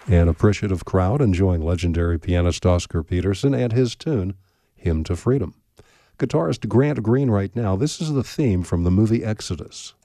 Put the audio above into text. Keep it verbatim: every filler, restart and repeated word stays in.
An appreciative crowd enjoying legendary pianist Oscar Peterson and his tune, Hymn to Freedom. Guitarist Grant Green right now, this is the theme from the movie Exodus.